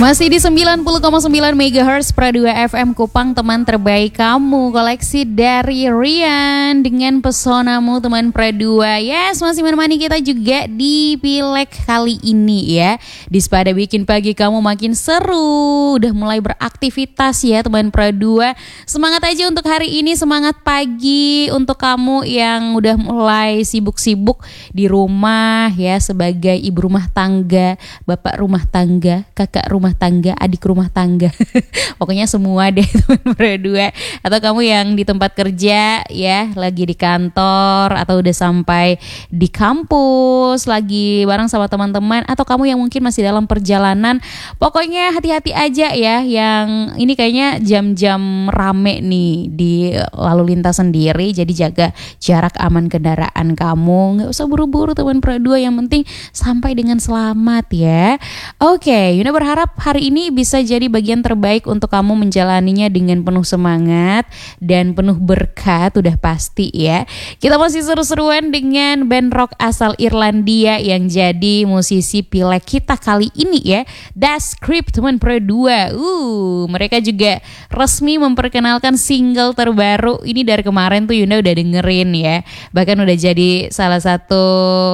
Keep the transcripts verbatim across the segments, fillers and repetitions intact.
Masih di sembilan puluh koma sembilan megahertz Pra dua F M Kupang, teman terbaik kamu. Koleksi dari Rian dengan pesonamu, teman Pra dua. Yes, masih menemani kita juga di Pileg kali ini ya. Dispada bikin pagi kamu makin seru. Udah mulai beraktivitas ya teman Pra dua. Semangat aja untuk hari ini, semangat pagi untuk kamu yang udah mulai sibuk-sibuk di rumah ya, sebagai ibu rumah tangga, bapak rumah tangga, kakak rumah tangga, adik rumah tangga. Pokoknya semua deh teman Pra dua. Atau kamu yang di tempat kerja ya, lagi di kantor atau udah sampai di kampus, lagi bareng sama teman-teman, atau kamu yang mungkin masih dalam perjalanan. Pokoknya hati-hati aja ya, yang ini kayaknya jam-jam rame nih di lalu lintas sendiri. Jadi jaga jarak aman kendaraan kamu, nggak usah buru-buru teman Pra dua, yang penting sampai dengan selamat ya. Oke, Yuna berharap hari ini bisa jadi bagian terbaik untuk kamu menjalaninya dengan penuh semangat dan penuh berkat, udah pasti ya. Kita masih seru-seruan dengan band rock asal Irlandia yang jadi musisi Pileg kita kali ini ya, The Script teman Pra dua. Uh, mereka juga resmi memperkenalkan single terbaru ini dari kemarin tuh Yuna udah dengerin ya. Bahkan udah jadi salah satu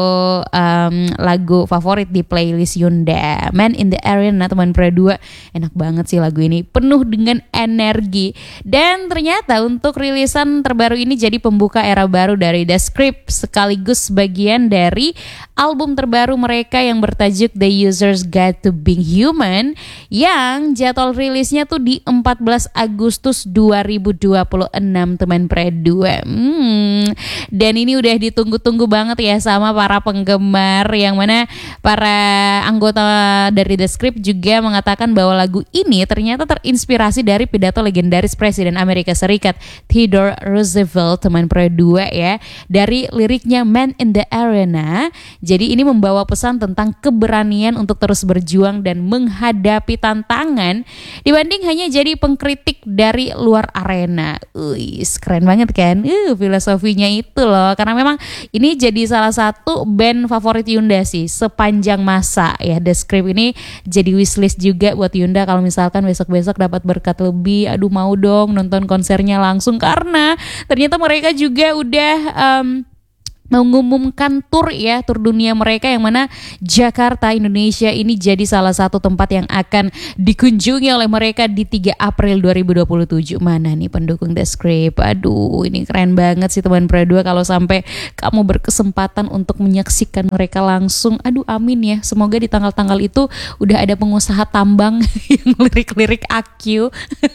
um, lagu favorit di playlist Yunda, Man in the Arena teman Pra dua. Enak banget sih lagu ini, penuh dengan energi. Dan ternyata untuk rilisan terbaru ini jadi pembuka era baru dari The Script, sekaligus bagian dari album terbaru mereka yang bertajuk The User's Guide to Being Human, yang jadwal rilisnya tuh di empat belas Agustus dua ribu dua puluh enam teman Pra dua. hmm. Dan ini udah ditunggu-tunggu banget ya sama para penggemar, yang mana para anggota dari The Script juga mengatakan bahwa lagu ini ternyata terinspirasi dari pidato legendaris Presiden Amerika Serikat Theodore Roosevelt teman Pra dua ya, dari liriknya Man in the Arena. Jadi ini membawa pesan tentang keberanian untuk terus berjuang dan menghadapi tantangan dibanding hanya jadi pengkritik dari luar arena. Wih, keren banget kan? Uh, filosofinya itu loh, karena memang ini jadi salah satu band favorit Yunda sih sepanjang masa ya. The Script ini jadi wishlist juga buat Yunda kalau misalkan besok-besok dapat berkat lebih. Aduh, mau dong nonton konsernya langsung, karena ternyata mereka juga udah um, mengumumkan tur ya, tur dunia mereka, yang mana Jakarta, Indonesia ini jadi salah satu tempat yang akan dikunjungi oleh mereka di tiga April dua ribu dua puluh tujuh. Mana nih pendukung The Script? Aduh, ini keren banget sih teman Pra dua kalau sampai kamu berkesempatan untuk menyaksikan mereka langsung. Aduh, amin ya. Semoga di tanggal-tanggal itu udah ada pengusaha tambang yang lirik-lirik aku.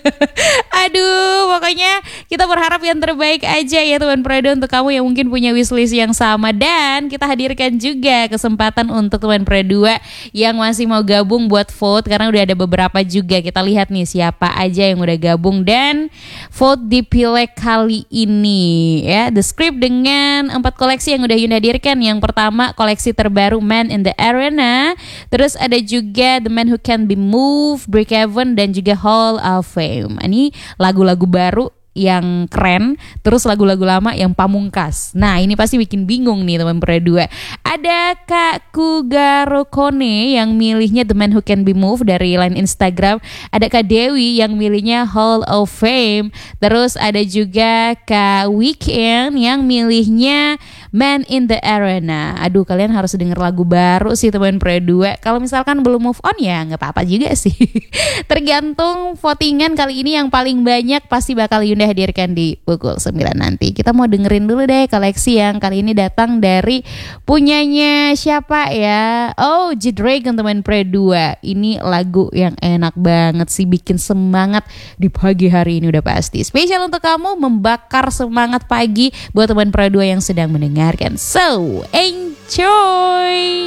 Aduh, pokoknya kita berharap yang terbaik aja ya teman Pra dua untuk kamu yang mungkin punya wishlist yang sama. Dan kita hadirkan juga kesempatan untuk teman Pra dua yang masih mau gabung buat vote, karena udah ada beberapa juga. Kita lihat nih siapa aja yang udah gabung dan vote di Pileg kali ini ya. The Script dengan empat koleksi yang udah Yunda hadirkan. Yang pertama koleksi terbaru Man in the Arena, terus ada juga The Man Who Can Be Moved, Breakhaven, dan juga Hall of Fame. Ini lagu-lagu baru yang keren, terus lagu-lagu lama yang pamungkas. Nah, ini pasti bikin bingung nih teman Pra dua. Ada Kak Kugaro Kone yang milihnya The Man Who Can Be Moved dari line Instagram. Ada Kak Dewi yang milihnya Hall of Fame. Terus ada juga Kak Weekend yang milihnya Man in the Arena. Aduh, kalian harus denger lagu baru sih teman Pra dua. Kalau misalkan belum move on ya nggak apa-apa juga sih. Tergantung votingan kali ini, yang paling banyak pasti bakal Yunda hadirkan di pukul sembilan nanti. Kita mau dengerin dulu deh koleksi yang kali ini datang dari punyanya siapa ya? Oh, G-Dragon teman Pra dua. Ini lagu yang enak banget sih, bikin semangat di pagi hari ini udah pasti. Spesial untuk kamu, membakar semangat pagi buat teman Pra dua yang sedang mendengarkan. So, enjoy!